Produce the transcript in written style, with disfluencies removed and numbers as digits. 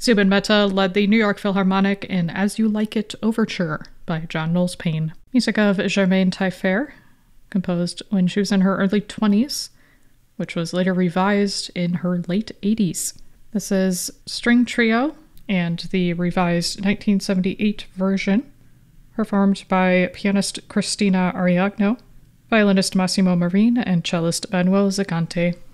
Zubin Mehta led the New York Philharmonic in As You Like It Overture by John Knowles Paine. Music of Germaine Taillefer, composed when she was in her early 20s, which was later revised in her late 80s. This is String Trio and the revised 1978 version, performed by pianist Cristina Ariagno, violinist Massimo Marine, and cellist Manuel Zagante.